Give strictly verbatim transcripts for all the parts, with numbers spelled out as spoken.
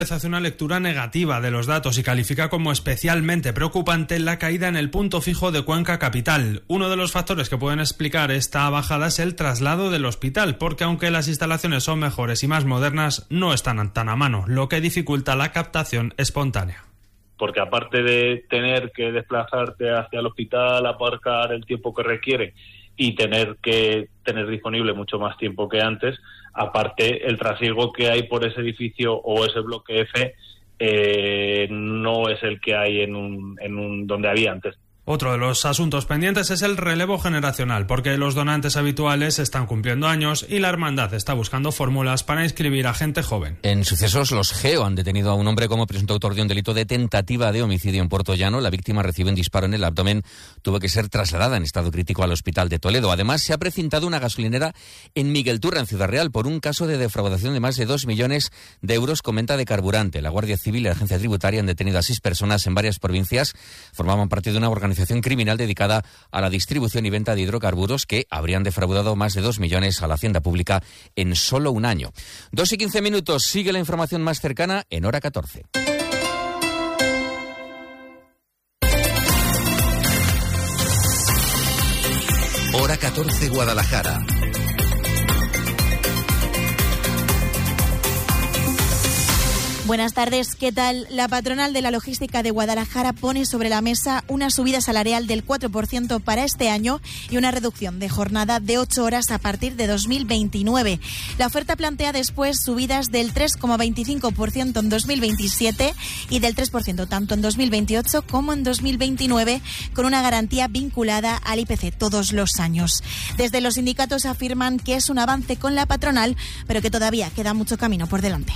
hace una lectura negativa de los datos y califica como especialmente preocupante la caída en el punto fijo de Cuenca Capital. Uno de los factores que pueden explicar esta bajada es el traslado del hospital, porque aunque las instalaciones son mejores y más modernas, no están tan a mano, lo que dificulta la captación espontánea. Porque aparte de tener que desplazarte hacia el hospital, aparcar el tiempo que requiere y tener que tener disponible mucho más tiempo que antes, aparte el trasiego que hay por ese edificio o ese bloque F eh, no es el que hay en un, en un donde había antes. Otro de los asuntos pendientes es el relevo generacional, porque los donantes habituales están cumpliendo años y la hermandad está buscando fórmulas para inscribir a gente joven. En sucesos, los GEO han detenido a un hombre como presunto autor de un delito de tentativa de homicidio en Puerto Llano. La víctima recibió un disparo en el abdomen, tuvo que ser trasladada en estado crítico al hospital de Toledo. Además, se ha precintado una gasolinera en Miguelturra, en Ciudad Real, por un caso de defraudación de más de dos millones de euros con venta de carburante. La Guardia Civil y la Agencia Tributaria han detenido a seis personas en varias provincias. Formaban parte de una organización criminal dedicada a la distribución y venta de hidrocarburos que habrían defraudado más de dos millones a la hacienda pública en solo un año. Dos y quince minutos, sigue la información más cercana en hora catorce. Hora catorce, Guadalajara. Buenas tardes, ¿qué tal? La patronal de la logística de Guadalajara pone sobre la mesa una subida salarial del cuatro por ciento para este año y una reducción de jornada de ocho horas a partir de dos mil veintinueve. La oferta plantea después subidas del tres coma veinticinco por ciento en dos mil veintisiete y del tres por ciento tanto en dos mil veintiocho como en dos mil veintinueve, con una garantía vinculada al I P C todos los años. Desde los sindicatos afirman que es un avance con la patronal, pero que todavía queda mucho camino por delante.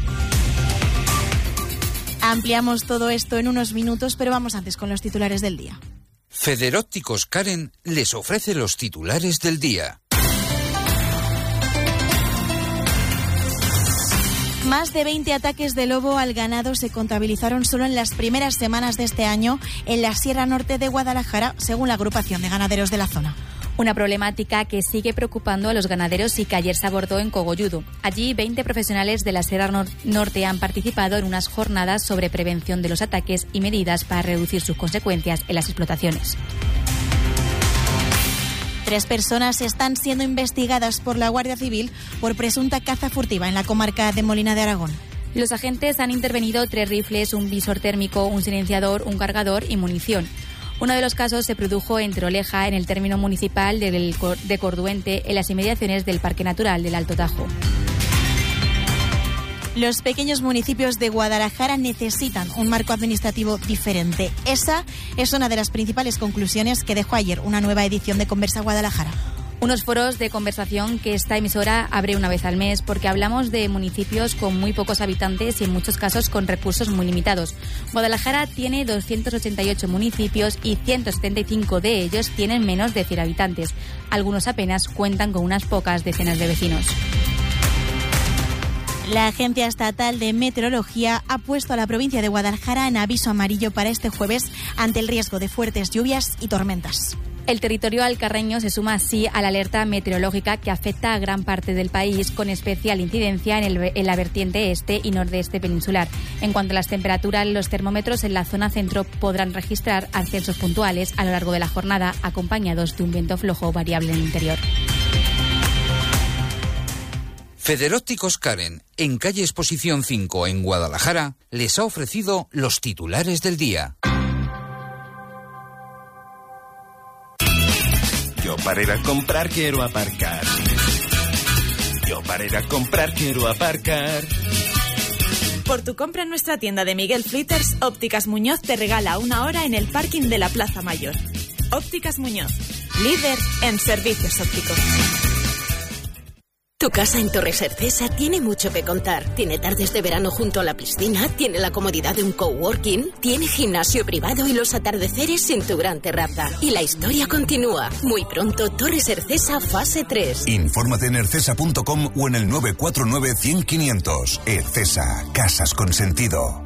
Ampliamos todo esto en unos minutos, pero vamos antes con los titulares del día. Federópticos Karen les ofrece los titulares del día. Más de veinte ataques de lobo al ganado se contabilizaron solo en las primeras semanas de este año en la Sierra Norte de Guadalajara, según la agrupación de ganaderos de la zona. Una problemática que sigue preocupando a los ganaderos y que ayer se abordó en Cogolludo. Allí, veinte profesionales de la Sierra Nor- Norte han participado en unas jornadas sobre prevención de los ataques y medidas para reducir sus consecuencias en las explotaciones. Tres personas están siendo investigadas por la Guardia Civil por presunta caza furtiva en la comarca de Molina de Aragón. Los agentes han intervenido tres rifles, un visor térmico, un silenciador, un cargador y munición. Uno de los casos se produjo en Troleja, en el término municipal de, de Corduente, en las inmediaciones del Parque Natural del Alto Tajo. Los pequeños municipios de Guadalajara necesitan un marco administrativo diferente. Esa es una de las principales conclusiones que dejó ayer una nueva edición de Conversa Guadalajara. Unos foros de conversación que esta emisora abre una vez al mes porque hablamos de municipios con muy pocos habitantes y en muchos casos con recursos muy limitados. Guadalajara tiene doscientos ochenta y ocho municipios y ciento setenta y cinco de ellos tienen menos de cien habitantes. Algunos apenas cuentan con unas pocas decenas de vecinos. La Agencia Estatal de Meteorología ha puesto a la provincia de Guadalajara en aviso amarillo para este jueves ante el riesgo de fuertes lluvias y tormentas. El territorio alcarreño se suma así a la alerta meteorológica que afecta a gran parte del país, con especial incidencia en, el, en la vertiente este y nordeste peninsular. En cuanto a las temperaturas, los termómetros en la zona centro podrán registrar ascensos puntuales a lo largo de la jornada, acompañados de un viento flojo variable en el interior. Federópticos Karen, en calle Exposición cinco en Guadalajara, les ha ofrecido los titulares del día. Yo para ir a comprar quiero aparcar. Yo para ir a comprar quiero aparcar. Por tu compra en nuestra tienda de Miguel Flitters, Ópticas Muñoz te regala una hora en el parking de la Plaza Mayor. Ópticas Muñoz, líder en servicios ópticos. Tu casa en Torres Hercesa tiene mucho que contar. Tiene tardes de verano junto a la piscina, tiene la comodidad de un coworking, tiene gimnasio privado y los atardeceres en tu gran terraza. Y la historia continúa. Muy pronto, Torres Hercesa fase tres. Infórmate en hercesa punto com o en el nueve cuatro nueve, cien, quinientos. Hercesa, casas con sentido.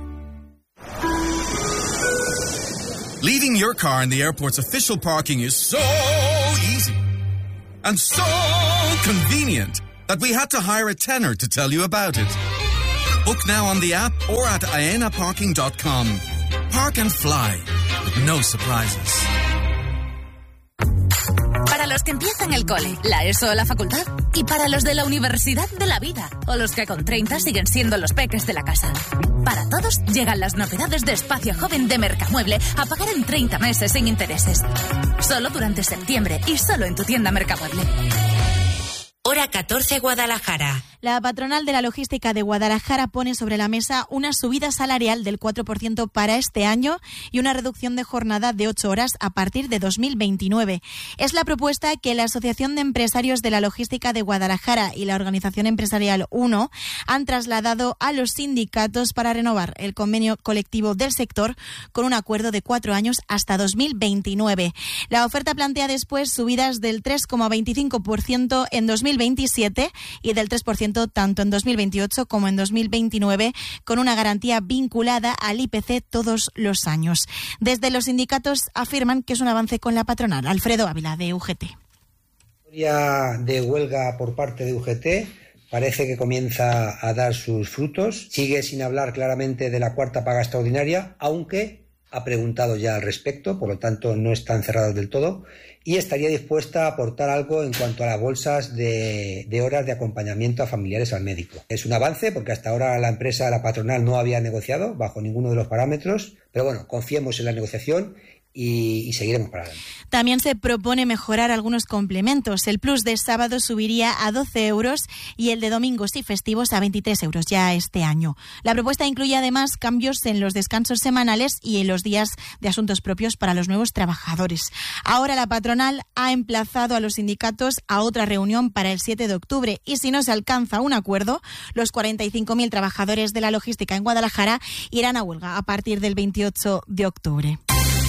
Leaving your car in the airport's official parking is so easy and so convenient that we had to hire a tenor to tell you about it. Book now on the app or at aena parking dot com. Park and fly, with no surprises. Para los que empiezan el cole, la ESO o la facultad. Y para los de la universidad de la vida. O los que con treinta siguen siendo los peques de la casa. Para todos llegan las novedades de Espacio Joven de Mercamueble a pagar en treinta meses sin intereses. Solo durante septiembre y solo en tu tienda Mercamueble. Hora catorce, Guadalajara. La patronal de la logística de Guadalajara pone sobre la mesa una subida salarial del cuatro por ciento para este año y una reducción de jornada de ocho horas a partir de dos mil veintinueve. Es la propuesta que la Asociación de Empresarios de la Logística de Guadalajara y la Organización Empresarial uno han trasladado a los sindicatos para renovar el convenio colectivo del sector con un acuerdo de cuatro años hasta dos mil veintinueve. La oferta plantea después subidas del tres coma veinticinco por ciento en dos mil veintisiete y del tres por ciento tanto en dos mil veintiocho como en dos mil veintinueve, con una garantía vinculada al I P C todos los años. Desde los sindicatos afirman que es un avance con la patronal. Alfredo Ávila, de U G T. La de huelga por parte de U G T parece que comienza a dar sus frutos. Sigue sin hablar claramente de la cuarta paga extraordinaria, aunque ha preguntado ya al respecto, por lo tanto no están cerrados del todo, y estaría dispuesta a aportar algo en cuanto a las bolsas de, de horas de acompañamiento a familiares al médico. Es un avance porque hasta ahora la empresa, la patronal, no había negociado bajo ninguno de los parámetros, pero bueno, confiemos en la negociación y, y seguiremos para adelante. También se propone mejorar algunos complementos. El plus de sábado subiría a doce euros y el de domingos y festivos a veintitrés euros ya este año. La propuesta incluye además cambios en los descansos semanales y en los días de asuntos propios para los nuevos trabajadores. Ahora la patronal ha emplazado a los sindicatos a otra reunión para el siete de octubre y si no se alcanza un acuerdo, los cuarenta y cinco mil trabajadores de la logística en Guadalajara irán a huelga a partir del veintiocho de octubre.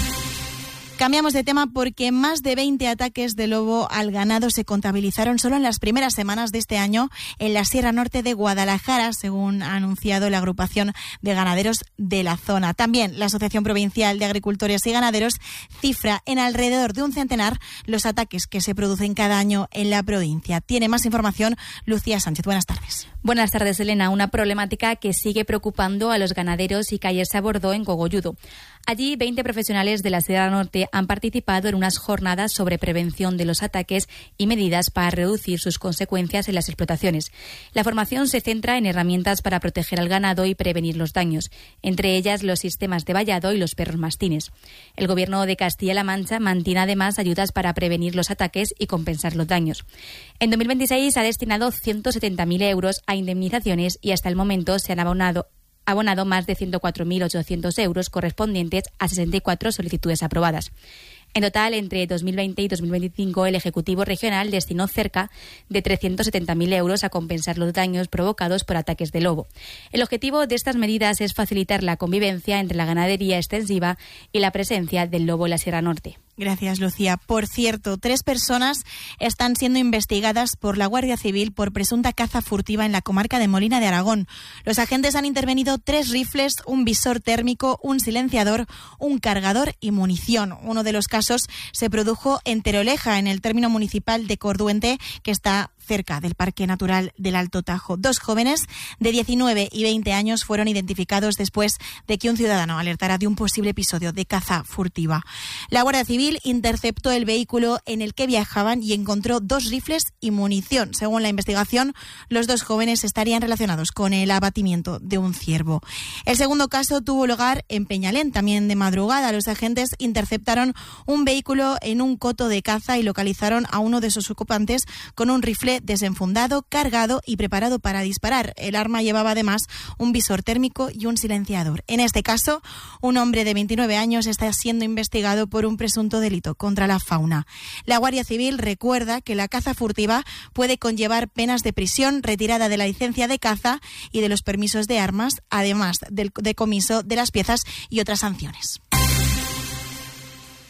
Cambiamos de tema porque más de veinte ataques de lobo al ganado se contabilizaron solo en las primeras semanas de este año en la Sierra Norte de Guadalajara, según ha anunciado la agrupación de ganaderos de la zona. También la Asociación Provincial de Agricultores y Ganaderos cifra en alrededor de un centenar los ataques que se producen cada año en la provincia. Tiene más información Lucía Sánchez. Buenas tardes. Buenas tardes, Elena. Una problemática que sigue preocupando a los ganaderos y que ayer se abordó en Cogolludo. Allí, veinte profesionales de la Sierra Norte han participado en unas jornadas sobre prevención de los ataques y medidas para reducir sus consecuencias en las explotaciones. La formación se centra en herramientas para proteger al ganado y prevenir los daños, entre ellas los sistemas de vallado y los perros mastines. El Gobierno de Castilla-La Mancha mantiene además ayudas para prevenir los ataques y compensar los daños. En dos mil veintiséis ha destinado ciento setenta mil euros a indemnizaciones y hasta el momento se han abonado abonado más de ciento cuatro mil ochocientos euros correspondientes a sesenta y cuatro solicitudes aprobadas. En total, entre dos mil veinte y dos mil veinticinco, el Ejecutivo Regional destinó cerca de trescientos setenta mil euros a compensar los daños provocados por ataques de lobo. El objetivo de estas medidas es facilitar la convivencia entre la ganadería extensiva y la presencia del lobo en la Sierra Norte. Gracias, Lucía. Por cierto, tres personas están siendo investigadas por la Guardia Civil por presunta caza furtiva en la comarca de Molina de Aragón. Los agentes han intervenido tres rifles, un visor térmico, un silenciador, un cargador y munición. Uno de los casos se produjo en Teroleja, en el término municipal de Corduente, que está cerca del Parque Natural del Alto Tajo. Dos jóvenes de diecinueve y veinte años fueron identificados después de que un ciudadano alertara de un posible episodio de caza furtiva. La Guardia Civil interceptó el vehículo en el que viajaban y encontró dos rifles y munición. Según la investigación, los dos jóvenes estarían relacionados con el abatimiento de un ciervo. El segundo caso tuvo lugar en Peñalén, también de madrugada. Los agentes interceptaron un vehículo en un coto de caza y localizaron a uno de sus ocupantes con un rifle desenfundado, cargado y preparado para disparar. El arma llevaba además un visor térmico y un silenciador. En este caso, un hombre de veintinueve años está siendo investigado por un presunto delito contra la fauna. La Guardia Civil recuerda que la caza furtiva puede conllevar penas de prisión, retirada de la licencia de caza y de los permisos de armas, además del decomiso de las piezas y otras sanciones.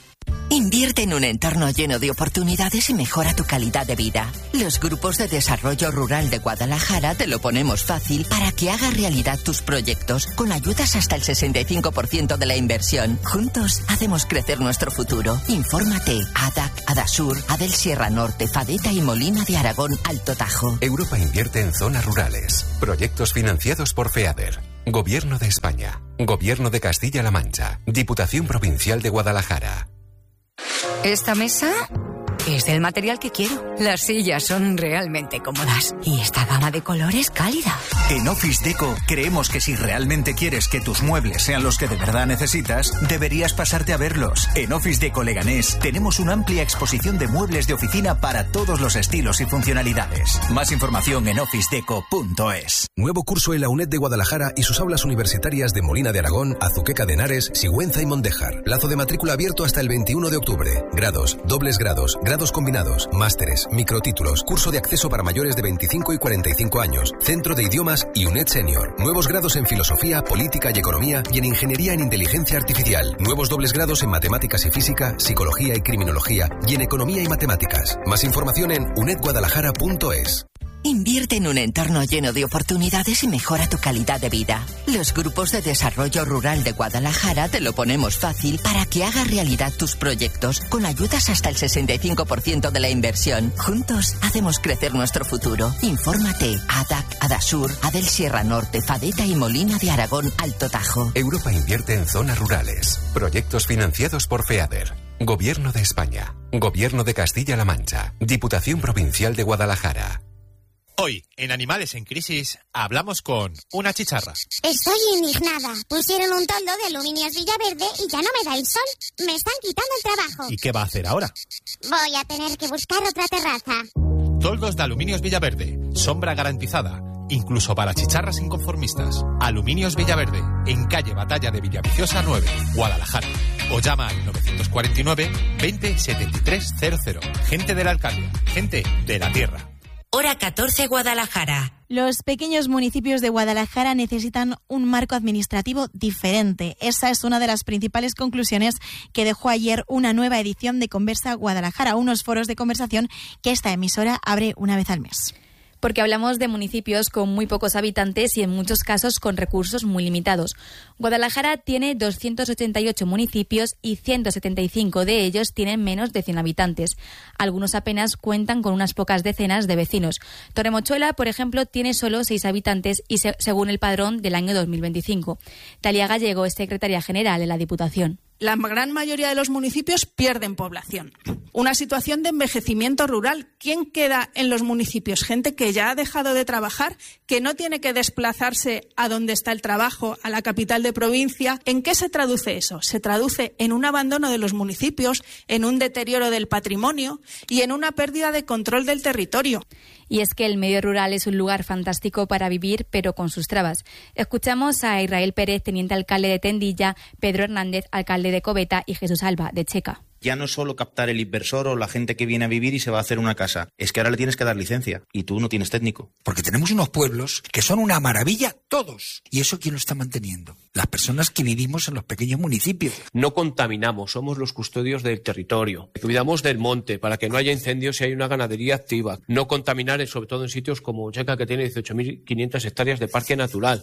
Invierte en un entorno lleno de oportunidades y mejora tu calidad de vida. Los grupos de desarrollo rural de Guadalajara te lo ponemos fácil para que hagas realidad tus proyectos con ayudas hasta el sesenta y cinco por ciento de la inversión. Juntos hacemos crecer nuestro futuro. Infórmate. A D A C, Adasur, Adel Sierra Norte, Fadeta y Molina de Aragón, Alto Tajo. Europa invierte en zonas rurales. Proyectos financiados por FEADER. Gobierno de España. Gobierno de Castilla-La Mancha. Diputación Provincial de Guadalajara. Esta mesa es del material que quiero. Las sillas son realmente cómodas y esta gama de colores cálida. En Office Deco creemos que si realmente quieres que tus muebles sean los que de verdad necesitas, deberías pasarte a verlos. En Office Deco Leganés tenemos una amplia exposición de muebles de oficina para todos los estilos y funcionalidades. Más información en office deco punto es. Nuevo curso en la UNED de Guadalajara y sus aulas universitarias de Molina de Aragón, Azuqueca de Henares, Sigüenza y Mondéjar. Plazo de matrícula abierto hasta el veintiuno de octubre. Grados, dobles grados, grados combinados, másteres, microtítulos, curso de acceso para mayores de veinticinco y cuarenta y cinco años, centro de idiomas y UNED Senior. Nuevos grados en filosofía, política y economía y en ingeniería en inteligencia artificial. Nuevos dobles grados en matemáticas y física, psicología y criminología y en economía y matemáticas. Más información en uned guadalajara punto es. Invierte en un entorno lleno de oportunidades y mejora tu calidad de vida. Los grupos de desarrollo rural de Guadalajara te lo ponemos fácil para que hagas realidad tus proyectos con ayudas hasta el sesenta y cinco por ciento de la inversión. Juntos hacemos crecer nuestro futuro. Infórmate. A D A C, Adasur, Adel Sierra Norte, Fadeta y Molina de Aragón, Alto Tajo. Europa invierte en zonas rurales. Proyectos financiados por FEADER. Gobierno de España. Gobierno de Castilla-La Mancha. Diputación Provincial de Guadalajara. Hoy, en Animales en Crisis, hablamos con una chicharra. Estoy indignada. Pusieron un toldo de Aluminios Villaverde y ya no me da el sol. Me están quitando el trabajo. ¿Y qué va a hacer ahora? Voy a tener que buscar otra terraza. Toldos de Aluminios Villaverde. Sombra garantizada. Incluso para chicharras inconformistas. Aluminios Villaverde. En calle Batalla de Villaviciosa nueve, Guadalajara. O llama al novecientos cuarenta y nueve veinte setenta y tres cero cero. Gente de la alcaldía. Gente de la tierra. Hora catorce, Guadalajara. Los pequeños municipios de Guadalajara necesitan un marco administrativo diferente. Esa es una de las principales conclusiones que dejó ayer una nueva edición de Conversa Guadalajara, unos foros de conversación que esta emisora abre una vez al mes. Porque hablamos de municipios con muy pocos habitantes y en muchos casos con recursos muy limitados. Guadalajara tiene doscientos ochenta y ocho municipios y ciento setenta y cinco de ellos tienen menos de cien habitantes. Algunos apenas cuentan con unas pocas decenas de vecinos. Torremochuela, por ejemplo, tiene solo seis habitantes y se, según el padrón del año dos mil veinticinco. Talia Gallego es secretaria general en la Diputación. La gran mayoría de los municipios pierden población. Una situación de envejecimiento rural. ¿Quién queda en los municipios? Gente que ya ha dejado de trabajar, que no tiene que desplazarse a donde está el trabajo, a la capital de provincia. ¿En qué se traduce eso? Se traduce en un abandono de los municipios, en un deterioro del patrimonio y en una pérdida de control del territorio. Y es que el medio rural es un lugar fantástico para vivir, pero con sus trabas. Escuchamos a Israel Pérez, teniente alcalde de Tendilla, Pedro Hernández, alcalde de Coveta, y Jesús Alba, de Checa. Ya no es solo captar el inversor o la gente que viene a vivir y se va a hacer una casa. Es que ahora le tienes que dar licencia y tú no tienes técnico. Porque tenemos unos pueblos que son una maravilla todos. ¿Y eso quién lo está manteniendo? Las personas que vivimos en los pequeños municipios. No contaminamos, somos los custodios del territorio. Cuidamos del monte para que no haya incendios y hay una ganadería activa. No contaminar, sobre todo en sitios como Checa, que tiene dieciocho mil quinientas hectáreas de parque natural.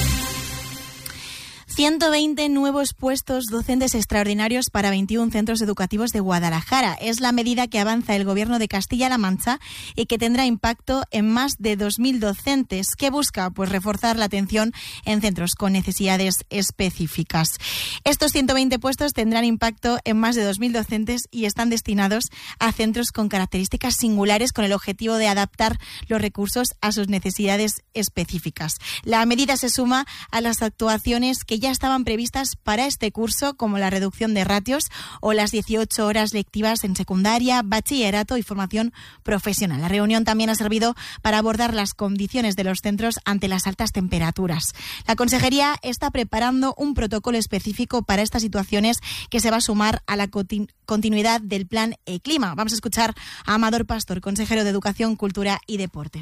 ciento veinte nuevos puestos docentes extraordinarios para veintiún centros educativos de Guadalajara. Es la medida que avanza el Gobierno de Castilla-La Mancha y que tendrá impacto en más de dos mil docentes. ¿Qué busca? Pues reforzar la atención en centros con necesidades específicas. Estos ciento veinte puestos tendrán impacto en más de dos mil docentes y están destinados a centros con características singulares con el objetivo de adaptar los recursos a sus necesidades específicas. La medida se suma a las actuaciones que ya estaban previstas para este curso, como la reducción de ratios o las dieciocho horas lectivas en secundaria, bachillerato y formación profesional. La reunión también ha servido para abordar las condiciones de los centros ante las altas temperaturas. La Consejería está preparando un protocolo específico para estas situaciones que se va a sumar a la continu- continuidad del Plan E-Clima. Vamos a escuchar a Amador Pastor, consejero de Educación, Cultura y Deportes.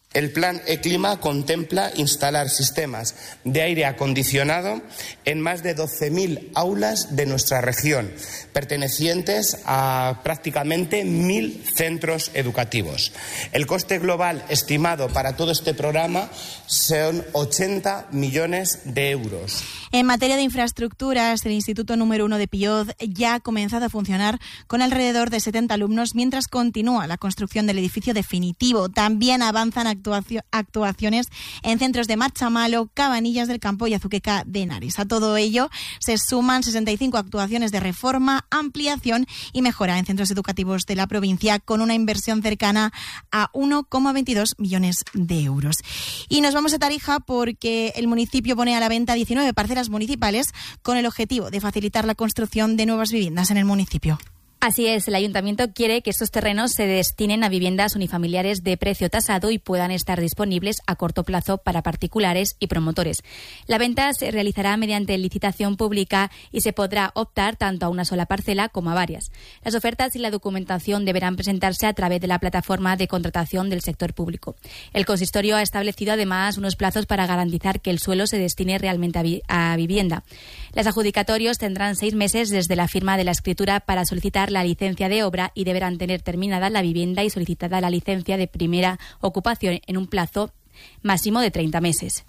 El plan E-Clima contempla instalar sistemas de aire acondicionado en más de doce mil aulas de nuestra región, pertenecientes a prácticamente mil centros educativos. El coste global estimado para todo este programa son ochenta millones de euros. En materia de infraestructuras, el Instituto número uno de Pioz ya ha comenzado a funcionar con alrededor de setenta alumnos, mientras continúa la construcción del edificio definitivo. También avanzan actuacio- actuaciones en centros de Marchamalo, Cabanillas del Campo y Azuqueca de Henares. A todo ello se suman sesenta y cinco actuaciones de reforma, ampliación y mejora en centros educativos de la provincia, con una inversión cercana a uno coma veintidós millones de euros. Y nos vamos a Tarija porque el municipio pone a la venta diecinueve parcelas municipales con el objetivo de facilitar la construcción de nuevas viviendas en el municipio. Así es, el ayuntamiento quiere que estos terrenos se destinen a viviendas unifamiliares de precio tasado y puedan estar disponibles a corto plazo para particulares y promotores. La venta se realizará mediante licitación pública y se podrá optar tanto a una sola parcela como a varias. Las ofertas y la documentación deberán presentarse a través de la plataforma de contratación del sector público. El consistorio ha establecido además unos plazos para garantizar que el suelo se destine realmente a, vi- a vivienda. Los adjudicatorios tendrán seis meses desde la firma de la escritura para solicitar la licencia de obra y deberán tener terminada la vivienda y solicitada la licencia de primera ocupación en un plazo máximo de treinta meses.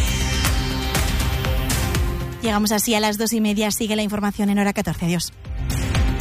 Llegamos así a las dos y media. Sigue la información en Hora catorce. Adiós.